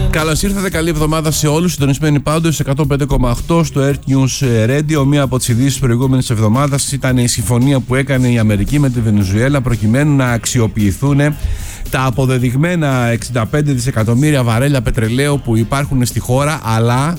Καλώς ήρθατε, καλή εβδομάδα σε όλους. Συντονισμένοι πάντως σε 105,8 στο Earth News Radio. Μία από τις ειδήσεις της προηγούμενης εβδομάδας ήταν η συμφωνία που έκανε η Αμερική με τη Βενεζουέλα προκειμένου να αξιοποιηθούν τα αποδεδειγμένα 65 δισεκατομμύρια βαρέλια πετρελαίου που υπάρχουν στη χώρα, αλλά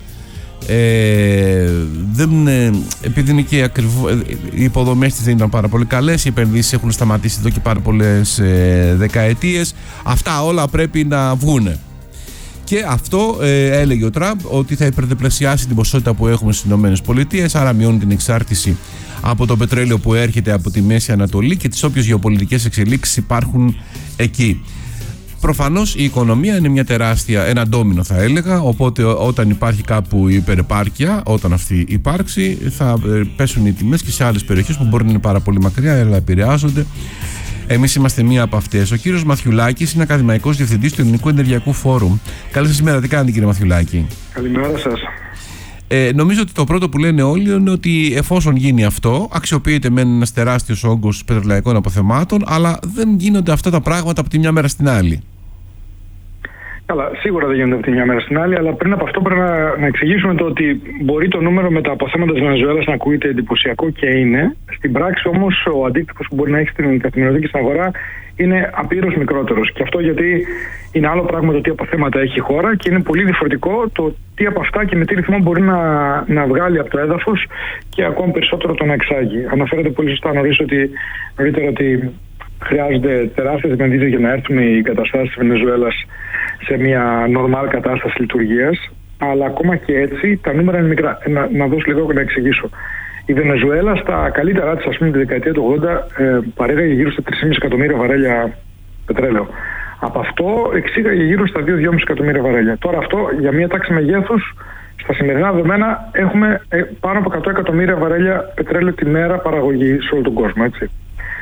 επειδή είναι και οι υποδομές της δεν ήταν πάρα πολύ καλές, οι επενδύσεις έχουν σταματήσει εδώ και πάρα πολλές δεκαετίες, αυτά όλα πρέπει να βγούνε. Και αυτό έλεγε ο Τραμπ, ότι θα υπερδιπλασιάσει την ποσότητα που έχουμε στις ΗΠΑ, άρα μειώνει την εξάρτηση από το πετρέλαιο που έρχεται από τη Μέση Ανατολή και τις όποιες γεωπολιτικές εξελίξεις υπάρχουν εκεί. Προφανώς η οικονομία είναι ένα ντόμινο, θα έλεγα, οπότε όταν υπάρχει κάπου υπερεπάρκεια, όταν αυτή υπάρξει, θα πέσουν οι τιμές και σε άλλες περιοχές που μπορεί να είναι πάρα πολύ μακριά, αλλά επηρεάζονται. Εμείς είμαστε μία από αυτές. Ο κύριος Μαθιουλάκης είναι ακαδημαϊκός διευθυντής του Ελληνικού Ενεργειακού Φόρουμ. Καλή σας ημέρα, τι κάνετε κύριε Μαθιουλάκη? Καλημέρα σας. Νομίζω ότι το πρώτο που λένε όλοι είναι ότι εφόσον γίνει αυτό, αξιοποιείται με ένας τεράστιος όγκος πετρελαϊκών αποθεμάτων, αλλά δεν γίνονται αυτά τα πράγματα από τη μια μέρα στην άλλη. Καλά, σίγουρα δεν γίνονται από τη μια μέρα στην άλλη, αλλά πριν από αυτό πρέπει να εξηγήσουμε το ότι μπορεί το νούμερο με τα αποθέματα της Βενεζουέλας να ακούγεται εντυπωσιακό και είναι. Στην πράξη όμως ο αντίκτυπος που μπορεί να έχει στην καθημερινότητα και στην αγορά είναι απείρως μικρότερος. Και αυτό γιατί είναι άλλο πράγμα το τι αποθέματα έχει η χώρα και είναι πολύ διαφορετικό το τι από αυτά και με τι ρυθμό μπορεί να βγάλει από το έδαφος και ακόμη περισσότερο το να εξάγει. Αναφέρατε πολύ σωστά νωρίτερα ότι χρειάζονται τεράστιες επενδύσεις για να έρθουν οι καταστάσεις της Βενεζουέλας σε μια νορμάλ κατάσταση λειτουργίας, αλλά ακόμα και έτσι τα νούμερα είναι μικρά. Να δώσω λίγο να εξηγήσω. Η Βενεζουέλα στα καλύτερά της, ας πούμε, τη δεκαετία του 80 παρήγαγε γύρω στα 3,5 εκατομμύρια βαρέλια πετρέλαιο. Από αυτό εξήγαγε γύρω στα 2-2,5 εκατομμύρια βαρέλια. Τώρα αυτό για μια τάξη μεγέθους, στα σημερινά δεδομένα έχουμε πάνω από 100 εκατομμύρια βαρέλια πετρέλαιο τη μέρα παραγωγή σε όλο τον κόσμο, έτσι.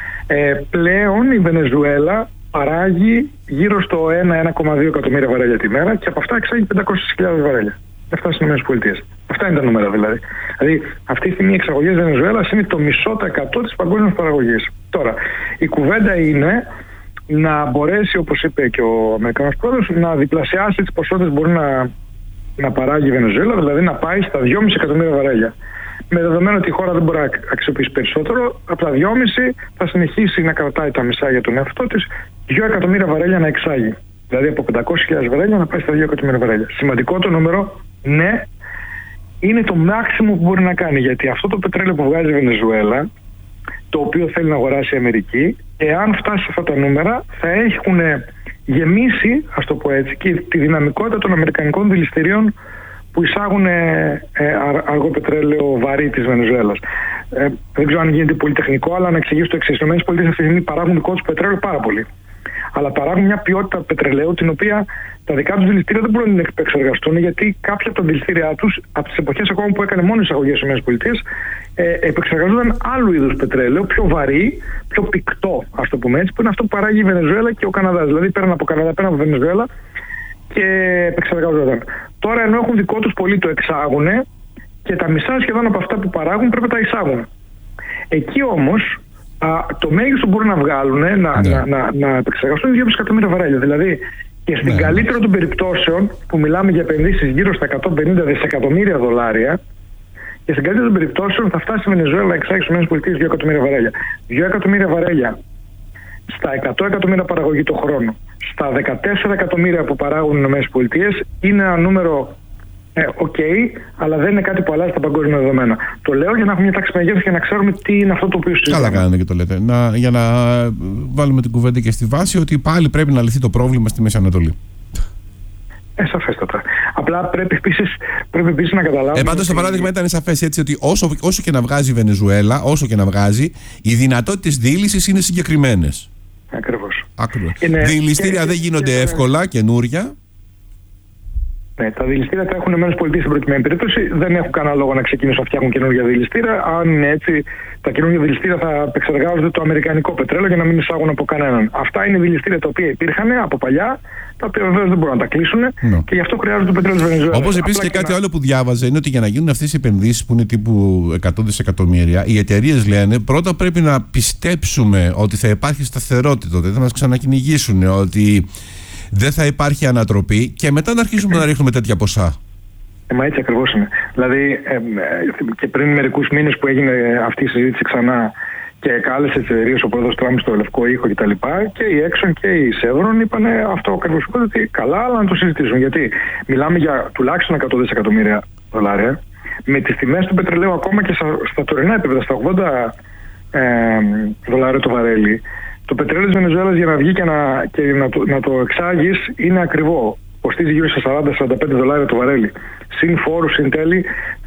Πλέον η Βενεζουέλα παράγει γύρω στο 1,2 εκατομμύρια βαρέλια τη μέρα και από αυτά εξάγει 500.000 βαρέλια. Αυτά στις ΗΠΑ. Αυτά είναι τα νούμερα δηλαδή. Δηλαδή αυτή τη στιγμή οι εξαγωγές της Βενεζουέλας είναι το 0,5% της παγκόσμιας παραγωγής. Τώρα, η κουβέντα είναι να μπορέσει, όπως είπε και ο Αμερικανός πρόεδρος, να διπλασιάσει τις ποσότητες που μπορεί να παράγει η Βενεζουέλα, δηλαδή να πάει στα 2,5 εκατομμύρια βαρέλια. Με δεδομένο ότι η χώρα δεν μπορεί να αξιοποιήσει περισσότερο, από τα 2,5 θα συνεχίσει να κρατάει τα μισά για τον εαυτό της, 2 εκατομμύρια βαρέλια να εξάγει. Δηλαδή από 500.000 βαρέλια να πάει στα 2 εκατομμύρια βαρέλια. Σημαντικό το νούμερο, ναι, είναι το μάξιμο που μπορεί να κάνει. Γιατί αυτό το πετρέλαιο που βγάζει η Βενεζουέλα, το οποίο θέλει να αγοράσει η Αμερική, εάν φτάσει σε αυτά τα νούμερα, θα έχουν γεμίσει, ας το πω έτσι, και τη δυναμικότητα των αμερικανικών δηληστηρίων που εισάγουν αργό πετρέλαιο βαρύ της Βενεζουέλας. Δεν ξέρω αν γίνεται πολύ τεχνικό, αλλά να εξηγήσω το εξής. Οι ΗΠΑ αυτή τη στιγμή παράγουν δικό τους πετρέλαιο πάρα πολύ. Αλλά παράγουν μια ποιότητα πετρελαίου την οποία τα δικά τους δηληστήρια δεν μπορούν να επεξεργαστούν, γιατί κάποια από τα δηληστήριά τους, από τις εποχές ακόμα που έκανε μόνο εισαγωγές στις ΗΠΑ, επεξεργαζόταν άλλου είδους πετρέλαιο, πιο βαρύ, πιο πυκτό, ας το πούμε έτσι, που είναι αυτό που παράγει η Βενεζουέλα και ο Καναδάς. Δηλαδή πέραν από Καναδά, πέραν από Βενεζουέλα και επεξεργαζόταν. Τώρα ενώ έχουν δικό τους πολύ το εξάγουν και τα μισά σχεδόν από αυτά που παράγουν πρέπει να τα εισάγουν. Εκεί όμως το μέγιστο που μπορούν να βγάλουν, να επεξεργαστούν 2,5 εκατομμύρια βαρέλια. Δηλαδή και στην καλύτερη των περιπτώσεων που μιλάμε για επενδύσεις γύρω στα 150 δισεκατομμύρια δολάρια, και στην καλύτερη των περιπτώσεων θα φτάσει η Βενεζουέλα να εξάγει στις ΗΠΑ 2 εκατομμύρια βαρέλια. 2 εκατομμύρια βαρέλια στα 100 εκατομμύρια παραγωγή το χρόνο, στα 14 εκατομμύρια που παράγουν οι ΗΠΑ, είναι ένα νούμερο αλλά δεν είναι κάτι που αλλάζει τα παγκόσμια δεδομένα. Το λέω για να έχουμε μια τάξη μεγέθους και να ξέρουμε τι είναι αυτό το οποίο συζητάμε. Καλά κάνετε και το λέτε. Για να βάλουμε την κουβέντα και στη βάση ότι πάλι πρέπει να λυθεί το πρόβλημα στη Μέση Ανατολή. Σαφέστατα. Απλά πρέπει επίσης να καταλάβουμε. Πάντως το παράδειγμα ήταν σαφές, έτσι, ότι όσο και να βγάζει η Βενεζουέλα, οι δυνατότητες δίλησης είναι συγκεκριμένες. Ακριβώς. Δηληστήρια δεν γίνονται εύκολα, καινούρια. Ναι, τα δηληστήρια τα έχουν ΗΠΑ στην προκειμένη περίπτωση. Δεν έχουν κανένα λόγο να ξεκινήσουν να φτιάχνουν καινούργια δηληστήρια. Αν είναι έτσι, τα καινούργια δηληστήρια θα επεξεργάζονται το αμερικανικό πετρέλαιο για να μην εισάγουν από κανέναν. Αυτά είναι δηληστήρια τα οποία υπήρχαν από παλιά, τα οποία βεβαίως δεν μπορούν να τα κλείσουν και γι' αυτό χρειάζονται το πετρέλαιο της Βενεζουέλας. Όπως επίσης και κάτι άλλο που διάβαζα είναι ότι για να γίνουν αυτές οι επενδύσεις που είναι τύπου 100 δισεκατομμύρια, οι εταιρείες λένε πρώτα πρέπει να πιστέψουμε ότι θα υπάρχει σταθερότητα, ότι θα μας ξανακυνηγήσουν, ότι δεν θα υπάρχει ανατροπή και μετά να αρχίσουμε να ρίχνουμε τέτοια ποσά. Μα έτσι ακριβώς είναι. Δηλαδή και πριν μερικούς μήνες που έγινε αυτή η συζήτηση ξανά και κάλεσε τις εταιρείες ο πρόεδρος Τραμπ στο Λευκό Οίκο κτλ. Και η Exxon και η Chevron είπαν αυτό ακριβώς, ότι καλά, αλλά να το συζητήσουν. Γιατί μιλάμε για τουλάχιστον 100 δισεκατομμύρια δολάρια, με τις τιμές του πετρελαίου ακόμα και στα τωρινά επίπεδα, στα 80 δολάρια το βαρέλι. Το πετρέλαιο της Βενεζουέλας για να βγει και να το εξάγεις είναι ακριβό. Κοστίζει γύρω στα 40-45 δολάρια το βαρέλι. Συν φόρους, συν τέλη,